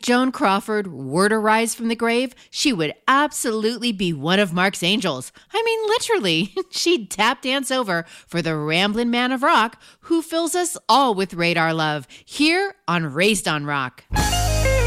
Joan Crawford were to rise from the grave, she would absolutely be one of Mark's angels. I mean, literally. She'd tap dance over for the ramblin' man of rock who fills us all with radar love here on Raised on Rock.